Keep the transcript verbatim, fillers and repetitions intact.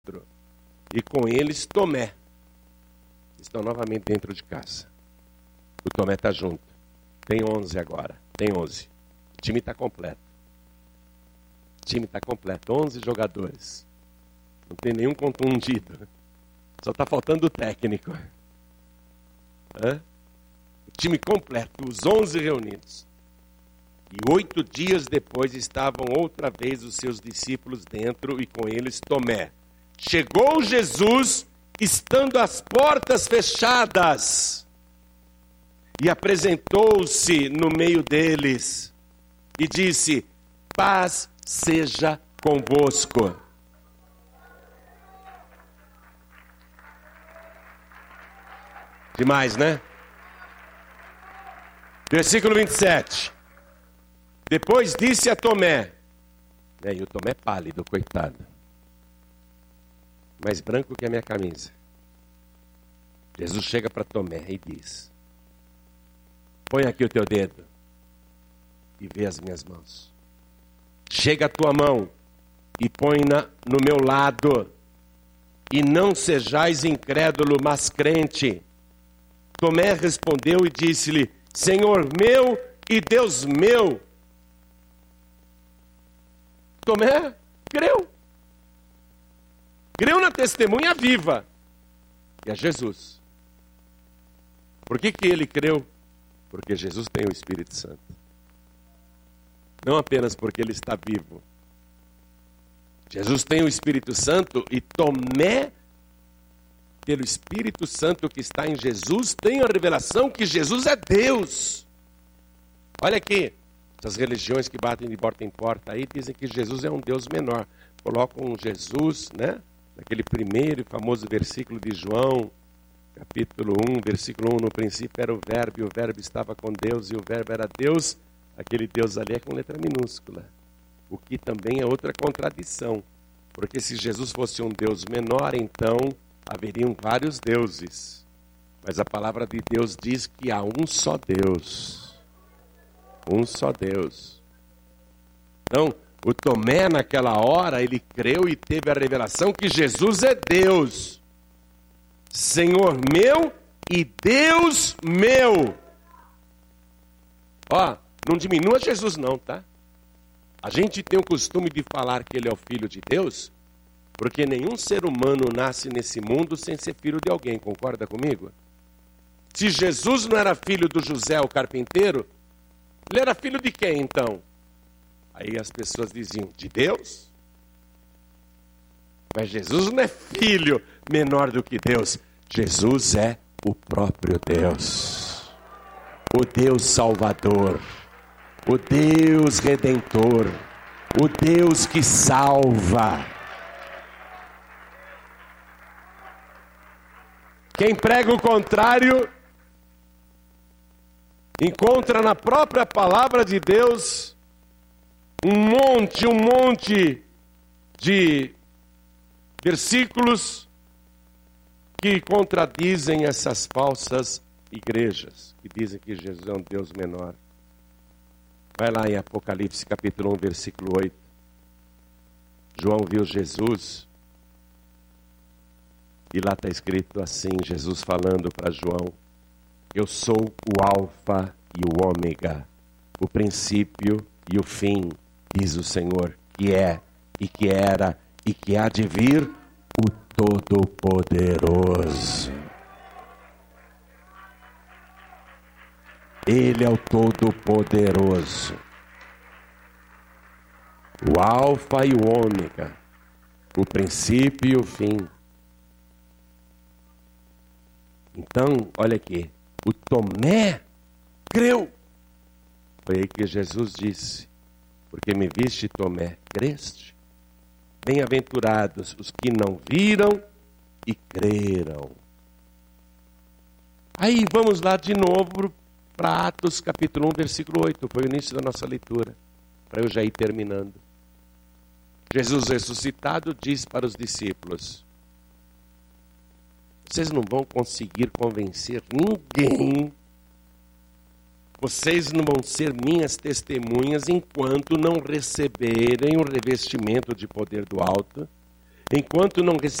e com eles Tomé. Estão novamente dentro de casa. O Tomé está junto. Tem onze agora. Tem onze. O time está completo. O time está completo. onze jogadores. Não tem nenhum contundido. Só está faltando o técnico. Hã? O time completo. Os onze reunidos. E oito dias depois estavam outra vez os seus discípulos dentro e com eles Tomé. Chegou Jesus, estando as portas fechadas, e apresentou-se no meio deles, e disse: paz seja convosco. Demais, né? Versículo vinte e sete. Depois disse a Tomé, né, e o Tomé é pálido, coitado, mais branco que a minha camisa. Jesus chega para Tomé e diz: põe aqui o teu dedo e vê as minhas mãos. Chega a tua mão e põe-na no meu lado, e não sejais incrédulo, mas crente. Tomé respondeu e disse-lhe: Senhor meu e Deus meu. Tomé creu. Creu na testemunha viva, que é Jesus. Por que que ele creu? Porque Jesus tem o Espírito Santo. Não apenas porque ele está vivo. Jesus tem o Espírito Santo e Tomé, pelo Espírito Santo que está em Jesus, tem a revelação que Jesus é Deus. Olha aqui, essas religiões que batem de porta em porta aí dizem que Jesus é um Deus menor. Colocam Jesus, né? Naquele primeiro e famoso versículo de João, capítulo um, versículo um, no princípio era o verbo, e o verbo estava com Deus, e o verbo era Deus. Aquele Deus ali é com letra minúscula, o que também é outra contradição, porque se Jesus fosse um Deus menor, então haveriam vários deuses, mas a palavra de Deus diz que há um só Deus, um só Deus. Então, o Tomé naquela hora, ele creu e teve a revelação que Jesus é Deus, Senhor meu e Deus meu. Ó, não diminua Jesus não, tá? A gente tem o costume de falar que ele é o Filho de Deus, porque nenhum ser humano nasce nesse mundo sem ser filho de alguém, concorda comigo? Se Jesus não era filho do José, o carpinteiro, ele era filho de quem então? Aí as pessoas diziam, de Deus? Mas Jesus não é filho menor do que Deus. Jesus é o próprio Deus. O Deus Salvador. O Deus Redentor. O Deus que salva. Quem prega o contrário encontra na própria palavra de Deus um monte, um monte de versículos que contradizem essas falsas igrejas, que dizem que Jesus é um Deus menor. Vai lá em Apocalipse capítulo um, versículo oito. João viu Jesus, e lá está escrito assim, Jesus falando para João: eu sou o Alfa e o Ômega, o princípio e o fim, diz o Senhor, que é, e que era, e que há de vir, o Todo-Poderoso. Ele é o Todo-Poderoso, o Alfa e o Ômega, o princípio e o fim. Então, olha aqui, o Tomé creu. Foi aí que Jesus disse: porque me viste, Tomé, creste? Bem-aventurados os que não viram e creram. Aí vamos lá de novo para Atos capítulo um, versículo oito. Foi o início da nossa leitura, para eu já ir terminando. Jesus ressuscitado diz para os discípulos: vocês não vão conseguir convencer ninguém, vocês não vão ser minhas testemunhas enquanto não receberem o revestimento de poder do alto enquanto não